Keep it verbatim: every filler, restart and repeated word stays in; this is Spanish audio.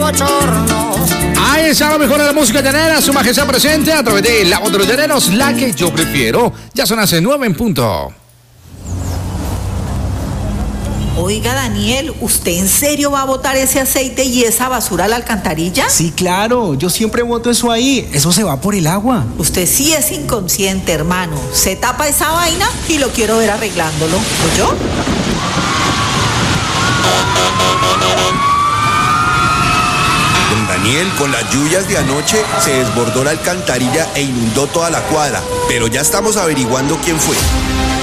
bochorno. Ahí está lo mejor de la música llanera, su majestad presente a través de La Voz de los Llaneros, la que yo prefiero. Ya son las nueve en punto. Oiga, Daniel, ¿usted en serio va a botar ese aceite y esa basura a la alcantarilla? Sí, claro, yo siempre boto eso ahí, eso se va por el agua. Usted sí es inconsciente, hermano. Se tapa esa vaina y lo quiero ver arreglándolo. ¿Oyó? Don Daniel, con las lluvias de anoche se desbordó la alcantarilla e inundó toda la cuadra, pero ya estamos averiguando quién fue.